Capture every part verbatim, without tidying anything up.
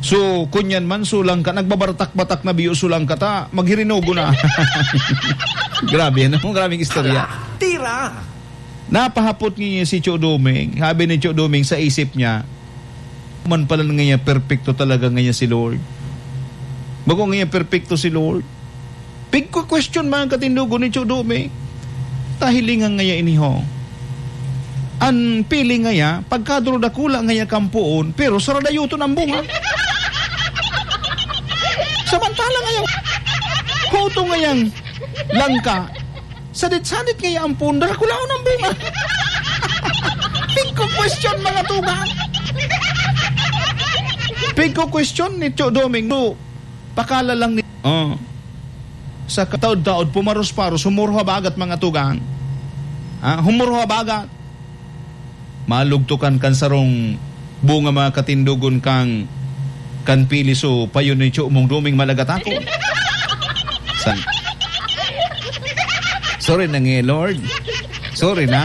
So, kunyan man, sulang ka, nagbabartak-batak na biyo, sulang ka ta, maghirinugo na. Grabe, no? Grabing istorya. Tira! Napahapot niya si Cho Doming. Sabi ni Cho Doming sa isip niya, man pala ngayon, perfecto talaga ngayon si Lord. Bago ngayon, perfecto si Lord. Big question mga katindugo ni Cho Doming. Tahilingan ngayon iniho. An pili ngaya, pagkadro dakula ngaya kampuon, pero saradayuto ng bunga. Samantala ngayon, hoto ngayang langka, sadit-sadit ngaya ang punda, dakulaon ng bunga. Big question mga tugang. Big question ni Cho Doming, no, pakala lang ni... Oh. Sa kataod-taod, pumaros-paros, humurha bagat mga tugang. Ha? Humurha bagat. Malugtukan kan sarong bunga mga katindugon kang kan piliso payon ni Cho mong Doming malagatako. San? Sorry na nga, Lord. Sorry na.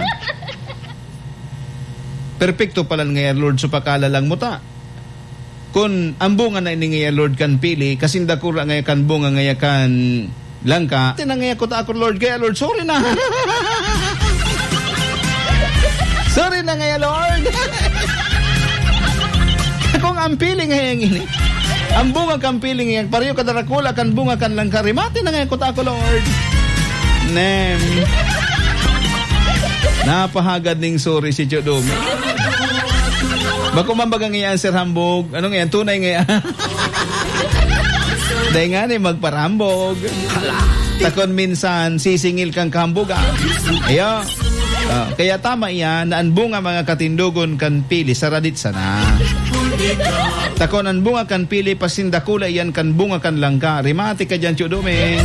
Perfecto pala nga, Lord, so pakala lang mo ta. Kung ang bunga na ini nga, Lord, kan pili, kasinda ko nga kan bunga nga kan langka, tinangaya ko ta ako, Lord, kaya Lord, sorry na. Sorry na nga, Lord. Kung ang pili nga ini, ang bunga kang pili nga, pareho ka darakula, kan bunga kan langka, rimati na nga ko ta ako, Lord. Nem. Napahagad ning sorry si Cho Doming. Bako mambaga nga yan, Sir Hambog. Ano nga yan? Tunay nga yan. Dahil nga ni magparambog. Takon minsan, sisingil kang kambuga. Ayo. Uh, kaya tama yan, na ang bunga mga katindugon kan pili, saradit sana. Takon ang bunga kan pili, pasindakula yan kan bunga kan langka. Rimati ka dyan, Cho Doming.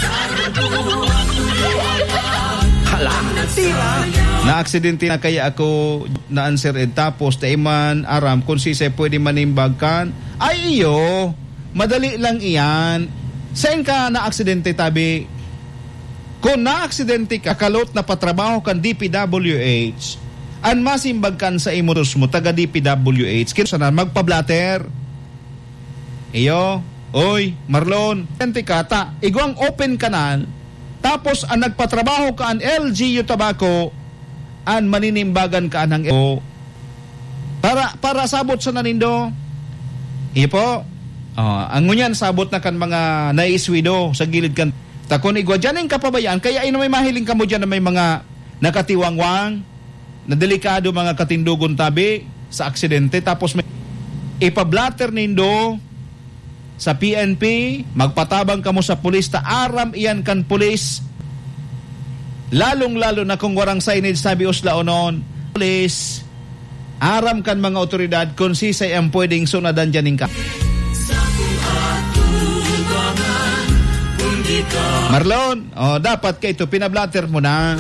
Na-aksidente na kaya ako na-answer ed tapos taiman aram kung si se pwede manimbag kan. Ay iyo, madali lang iyan. Saan ka na-aksidente tabi? Kung na-aksidente ka, kalot na patrabaho kan D P W H, an masimbag kan sa imuros mo, taga D P W H, kino sana magpablater. Iyo, oy, Marlon, aksidente ka, ta, igwang open kanal, tapos ang nagpatrabaho ka an L G U Tobacco, an maninimbagan ka ng o para para sabot sa nanindo. Ipo. Oh, ang ngunyan sabot na kan mga naiswido sa gilid kan. Takon igwa dyan ang kapabayaan kaya ino may mahiling ka mo dyan na may mga nakatiwangwang na delikado mga katindugon tabi sa aksidente tapos may ipablatter nindo sa P N P, magpatabang ka mo sa pulis ta aram iyan kan pulis. Lalong-lalo na kung warang signage sabi usla onon, police, aram kan mga otoridad kung sisay ang pwedeng sunadan dyan ka. Marlon, oh, dapat ka ito, pinablatter mo na.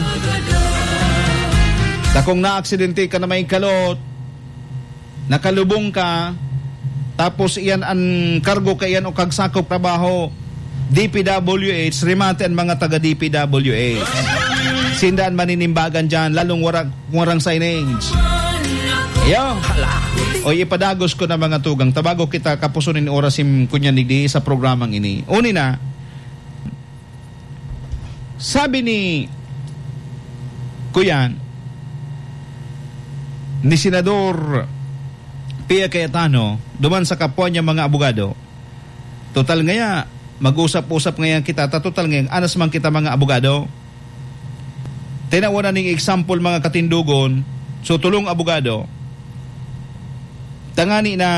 Na kung na-aksidente ka na may kalot, nakalubong ka, tapos iyan ang kargo ka iyan o kagsakop trabaho, D P W H, rimate ang mga taga D P W H. Sindaan maninimbagan dyan, lalong warang, warang signage. Iyo, o ipadagos ko na mga tugang, tabago kita kapusunin orasim kunyanigdi sa programang ini. Uni na, sabi ni Kuyan, ni Senador Pia Cayetano, duman sa kapwa niya mga abogado, total ngaya, mag-usap-usap ngayon kita, total ngayon, anas man kita mga abogado, tinawanan ng example mga katindugon, so tulong abogado, tangani na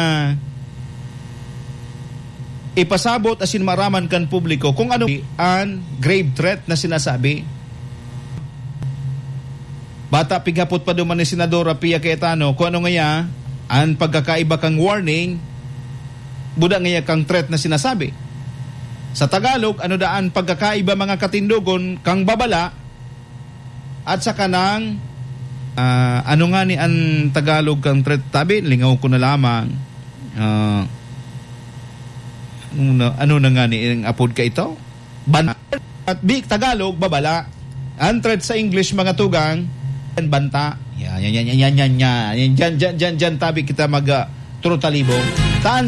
ipasabot asin maraman kan publiko kung ano ang grave threat na sinasabi. Bata pigapot pa duman ni Senadora Pia Cayetano kung ano ngaya ang pagkakaiba kang warning, buda ngaya kang threat na sinasabi. Sa Tagalog, ano daan pagkakaiba mga katindugon kang babala at sa kanang uh, ano nga ni ang Tagalog kang threat tabi, lingaw ko na lamang. Uh, ano, ano na nga ni ang apod ka ito? Banta. At big Tagalog, babala. Ang threat sa English mga tugang, banta. Yan, yan, yan, yan, yan, yan, yan, yan, yan, yan, yan, tabi kita mag uh, turo talibong.